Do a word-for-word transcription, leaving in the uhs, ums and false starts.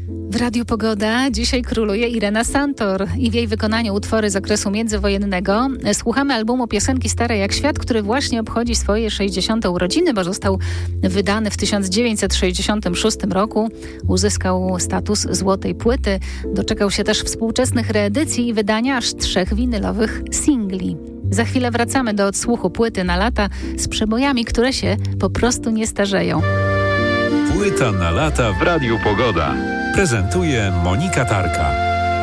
W Radiu Pogoda dzisiaj króluje Irena Santor i w jej wykonaniu utwory z okresu międzywojennego. Słuchamy albumu Piosenki Stare jak świat, który właśnie obchodzi swoje sześćdziesiąte urodziny, bo został wydany w tysiąc dziewięćset sześćdziesiątym szóstym roku. Uzyskał status złotej płyty. Doczekał się też współczesnych reedycji i wydania aż trzech winylowych singli. Za chwilę wracamy do odsłuchu płyty na lata z przebojami, które się po prostu nie starzeją. Płyta na lata w Radiu Pogoda. Prezentuje Monika Tarka.